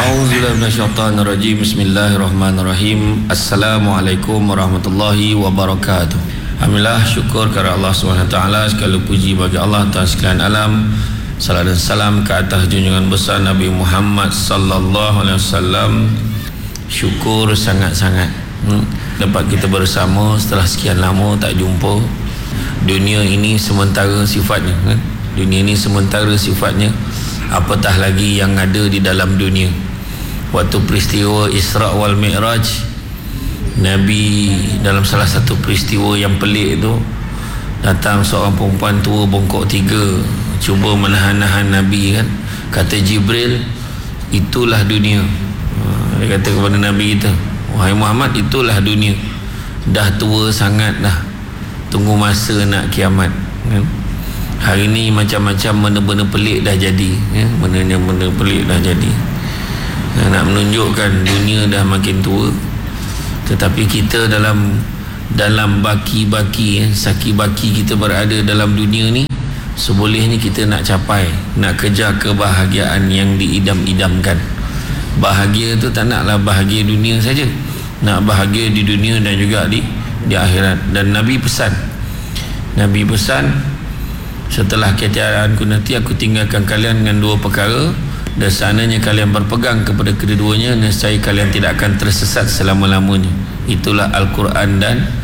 A'udzubillahi minasyaitonirrajim. Bismillahirrahmanirrahim. Assalamualaikum warahmatullahi wabarakatuh. Alhamdulillah, syukur kepada Allah SWT. Segala puji bagi Allah atas sekalian alam. Salam dan salam ke atas junjungan besar Nabi Muhammad sallallahu alaihi wasallam. Syukur sangat-sangat dapat kita bersama setelah sekian lama tak jumpa. Dunia ini sementara sifatnya, dunia ini sementara sifatnya, apatah lagi yang ada di dalam dunia. Waktu peristiwa Isra wal Mi'raj, Nabi dalam salah satu peristiwa yang pelik itu, datang seorang perempuan tua bongkok tiga, cuba menahan-nahan Nabi kan. Kata Jibril, itulah dunia. Dia kata kepada Nabi kita, wahai Muhammad, itulah dunia. Dah tua sangat dah, tunggu masa nak kiamat kan. Hari ni macam-macam benda-benda pelik dah jadi ya? Benda pelik dah jadi. Nak menunjukkan dunia dah makin tua. Tetapi kita dalam baki-baki saki baki kita berada dalam dunia ni, sebolehnya kita nak capai, nak kejar kebahagiaan yang diidam-idamkan. Bahagia tu tak naklah bahagia dunia saja, nak bahagia di dunia dan juga di akhirat. Dan Nabi pesan, setelah ketiadaanku nanti aku tinggalkan kalian dengan dua perkara, dan seandainya kalian berpegang kepada kedua-duanya, nescaya kalian tidak akan tersesat selama-lamanya. Itulah Al-Quran dan